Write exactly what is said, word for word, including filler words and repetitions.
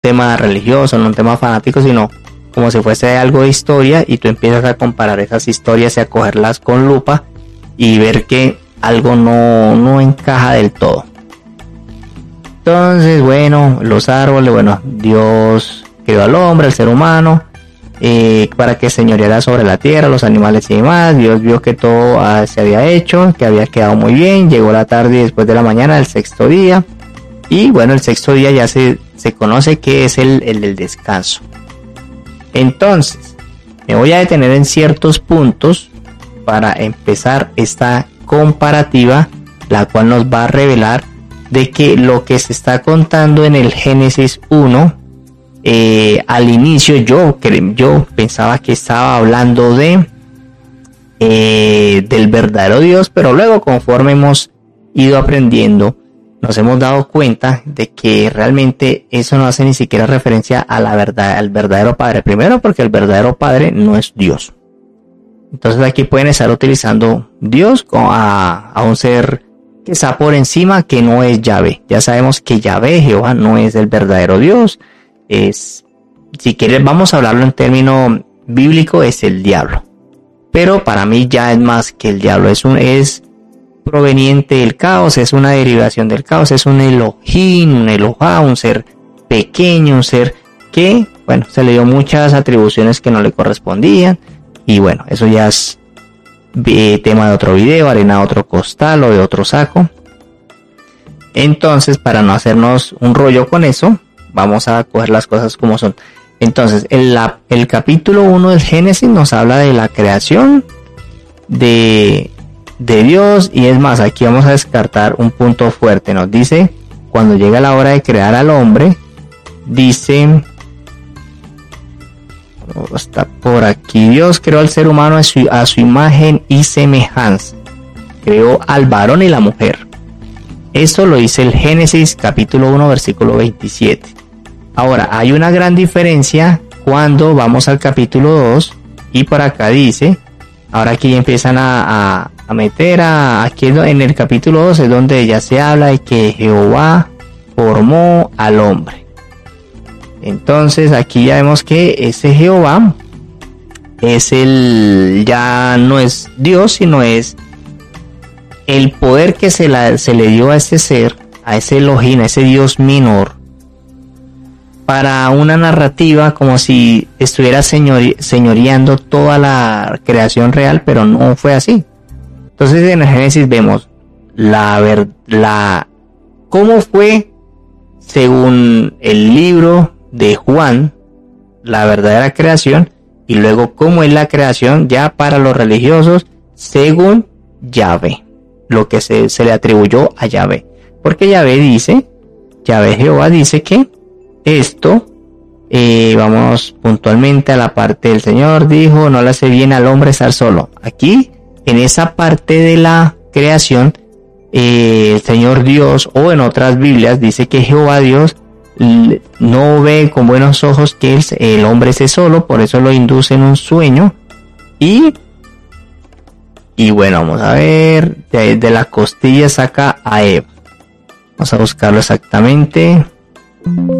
tema religioso, no un tema fanático, sino como si fuese algo de historia, y tú empiezas a comparar esas historias y a cogerlas con lupa y ver que algo no, no encaja del todo. Entonces, bueno, los árboles, bueno, Dios creó al hombre, al ser humano, eh, para que señoreara sobre la tierra, los animales y demás. Dios vio que todo ah, se había hecho, que había quedado muy bien. Llegó la tarde y después de la mañana, el sexto día. Y bueno, el sexto día ya se, se conoce que es el, el del descanso. Entonces, me voy a detener en ciertos puntos para empezar esta comparativa, la cual nos va a revelar de que lo que se está contando en el Génesis uno, eh, al inicio yo, yo pensaba que estaba hablando de eh, del verdadero Dios, pero luego conforme hemos ido aprendiendo, nos hemos dado cuenta de que realmente eso no hace ni siquiera referencia a la verdad, al verdadero Padre. Primero, porque el verdadero Padre no es Dios. Entonces aquí pueden estar utilizando Dios a, a un ser que está por encima, que no es Yahvé. Ya sabemos que Yahvé, Jehová, no es el verdadero Dios. Es, si quieres, vamos a hablarlo en término bíblico, es el diablo. Pero para mí ya es más que el diablo. Es un, es proveniente del caos, es una derivación del caos, es un Elohim, un Elohá, un ser pequeño, un ser que, bueno, se le dio muchas atribuciones que no le correspondían. Y bueno, eso ya es eh, tema de otro video, arena de otro costal o de otro saco. Entonces, para no hacernos un rollo con eso, vamos a coger las cosas como son. Entonces, el, la, el capítulo uno del Génesis nos habla de la creación de, de Dios. Y es más, aquí vamos a descartar un punto fuerte. Nos dice, cuando llega la hora de crear al hombre, dice... está por aquí, Dios creó al ser humano a su, a su imagen y semejanza, creó al varón y la mujer. Esto lo dice el Génesis capítulo uno versículo veintisiete. Ahora hay una gran diferencia cuando vamos al capítulo dos, y por acá dice, ahora aquí empiezan a, a, a meter a, aquí en el capítulo dos es donde ya se habla de que Jehová formó al hombre. Entonces aquí ya vemos que ese Jehová es el, ya no es Dios, sino es el poder que se, la, se le dio a ese ser, a ese Elohim, a ese Dios menor, para una narrativa como si estuviera señori, señoreando toda la creación real, pero no fue así. Entonces en el Génesis vemos la ver, la cómo fue según el libro de Juan, la verdadera creación, y luego cómo es la creación ya para los religiosos según Yahvé, lo que se, se le atribuyó a Yahvé, porque Yahvé dice, Yahvé Jehová dice que esto, eh, vamos puntualmente a la parte del Señor, dijo, no le hace bien al hombre estar solo. Aquí, en esa parte de la creación, eh, el Señor Dios, o en otras Biblias, dice que Jehová Dios no ve con buenos ojos que el, el hombre esté solo, por eso lo induce en un sueño. Y y bueno, vamos a ver, de, de la costilla saca a Eva. Vamos a buscarlo exactamente.